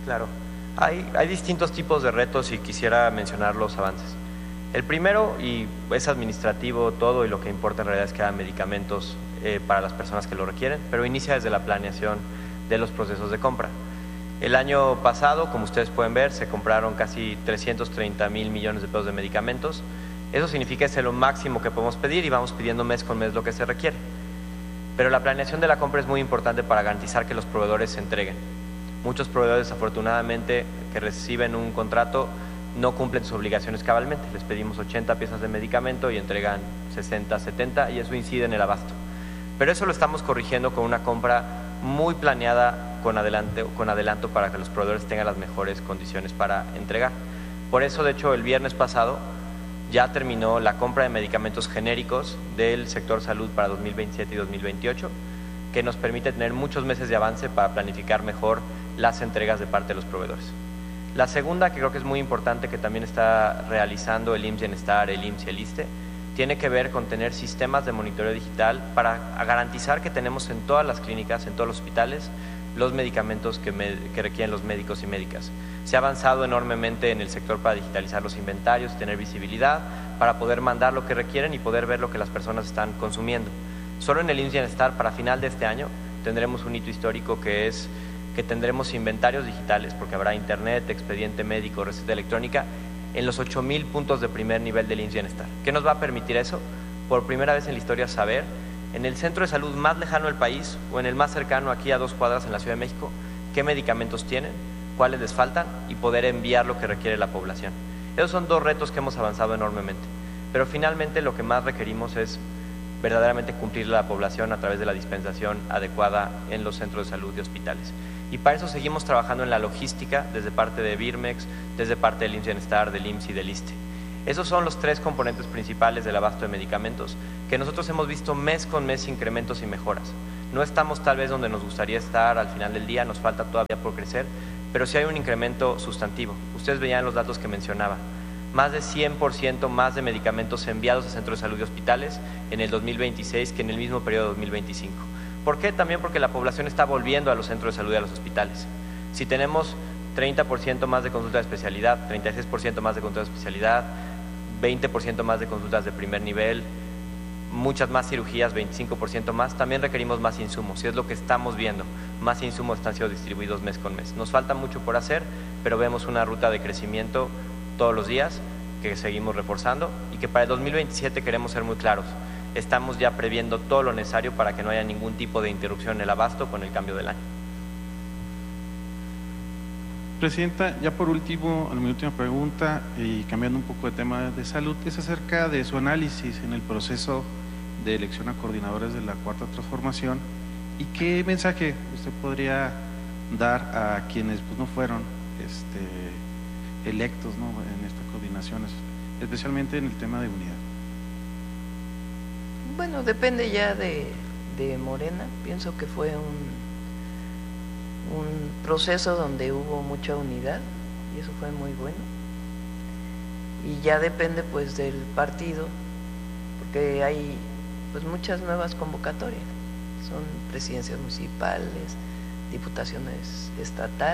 Claro, hay distintos tipos de retos y quisiera mencionar los avances. El primero, y es administrativo todo, y lo que importa en realidad es que haya medicamentos para las personas que lo requieren, pero inicia desde la planeación de los procesos de compra. El año pasado, como ustedes pueden ver, se compraron casi 330,000 millones de pesos de medicamentos. Eso significa que es lo máximo que podemos pedir y vamos pidiendo mes con mes lo que se requiere. Pero la planeación de la compra es muy importante para garantizar que los proveedores se entreguen. Muchos proveedores, desafortunadamente, que reciben un contrato no cumplen sus obligaciones cabalmente. Les pedimos 80 piezas de medicamento y entregan 60, 70 y eso incide en el abasto. Pero eso lo estamos corrigiendo con una compra muy planeada con adelanto para que los proveedores tengan las mejores condiciones para entregar. Por eso, de hecho, el viernes pasado ya terminó la compra de medicamentos genéricos del sector salud para 2027 y 2028, que nos permite tener muchos meses de avance para planificar mejor las entregas de parte de los proveedores. La segunda, que creo que es muy importante, que también está realizando el IMSS Bienestar, el IMSS y el ISSSTE, tiene que ver con tener sistemas de monitoreo digital para garantizar que tenemos en todas las clínicas, en todos los hospitales, los medicamentos que requieren los médicos y médicas. Se ha avanzado enormemente en el sector para digitalizar los inventarios, tener visibilidad, para poder mandar lo que requieren y poder ver lo que las personas están consumiendo. Solo en el IMSS Bienestar, para final de este año, tendremos un hito histórico que es que tendremos inventarios digitales, porque habrá internet, expediente médico, receta electrónica, en los 8,000 puntos de primer nivel del IMSS Bienestar. ¿Qué nos va a permitir eso? Por primera vez en la historia saber, en el centro de salud más lejano del país o en el más cercano, aquí a 2 cuadras en la Ciudad de México, qué medicamentos tienen, cuáles les faltan y poder enviar lo que requiere la población. Esos son 2 retos que hemos avanzado enormemente, pero finalmente lo que más requerimos es verdaderamente cumplir la población a través de la dispensación adecuada en los centros de salud y hospitales. Y para eso seguimos trabajando en la logística desde parte de Birmex, desde parte del IMSS Bienestar, del IMSS y del ISSSTE. Esos son los 3 componentes principales del abasto de medicamentos que nosotros hemos visto mes con mes incrementos y mejoras. No estamos tal vez donde nos gustaría estar al final del día, nos falta todavía por crecer, pero sí hay un incremento sustantivo. Ustedes veían los datos que mencionaba. Más de 100% más de medicamentos enviados a centros de salud y hospitales en el 2026 que en el mismo periodo de 2025. ¿Por qué? También porque la población está volviendo a los centros de salud y a los hospitales. Si tenemos 30% más de consultas de especialidad, 36% más de consultas de especialidad, 20% más de consultas de primer nivel, muchas más cirugías, 25% más, también requerimos más insumos, y es lo que estamos viendo. Más insumos están siendo distribuidos mes con mes. Nos falta mucho por hacer, pero vemos una ruta de crecimiento todos los días que seguimos reforzando y que para el 2027 queremos ser muy claros. Estamos ya previendo todo lo necesario para que no haya ningún tipo de interrupción en el abasto con el cambio del año. Presidenta, ya por último, mi última pregunta, y cambiando un poco de tema de salud, es acerca de su análisis en el proceso de elección a coordinadores de la Cuarta Transformación y qué mensaje usted podría dar a quienes pues, no fueron electos, ¿no?, en estas coordinaciones, especialmente en el tema de unidad. Bueno, depende ya de Morena. Pienso que fue un proceso donde hubo mucha unidad y eso fue muy bueno. Y ya depende pues del partido, porque hay pues muchas nuevas convocatorias. Son presidencias municipales, diputaciones estatales.